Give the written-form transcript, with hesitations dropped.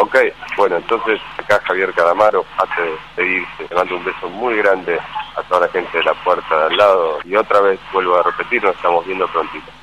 Ok, bueno, entonces acá Javier Calamaro hace seguirse. Le mando un beso muy grande a toda la gente de la puerta de al lado y otra vez vuelvo a repetir, nos estamos viendo prontito.